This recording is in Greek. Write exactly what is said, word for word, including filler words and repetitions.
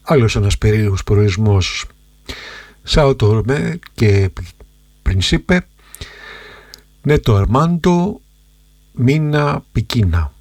Άλλος ένας περίεργος προορισμός. Sao Tomé και Principe, Neto Armando, Mina Pikina.